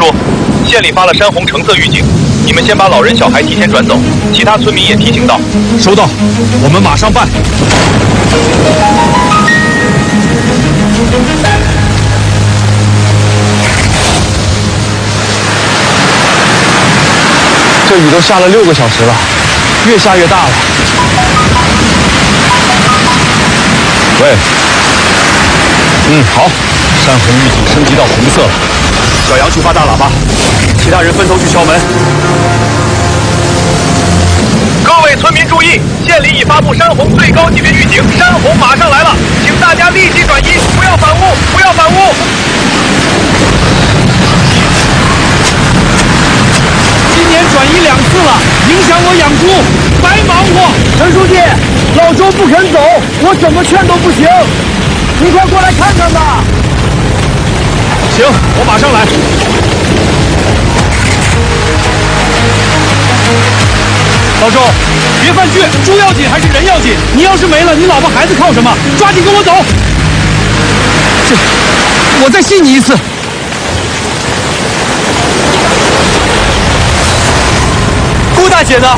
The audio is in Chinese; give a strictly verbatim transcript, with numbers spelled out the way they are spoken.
部，县里发了山洪橙色预警，你们先把老人小孩提前转走，其他村民也提醒到。 收到，我们马上办。这雨都下了六个小时了，越下越大了。喂，嗯，好，山洪预警升级到红色了。小杨去发大喇叭，其他人分头去敲门。 各位村民注意，县里已发布山洪最高级别预警，山洪马上来了，请大家立即转移，不要反误，不要反误。 今年转移两次了，影响我养猪，白忙活。 陈书记，老周不肯走，我怎么劝都不行，你快过来看看吧。 行，我马上来。老周，别犯倔，猪要紧还是人要紧？你要是没了，你老婆孩子靠什么？抓紧跟我走。这，我再信你一次。顾大姐呢？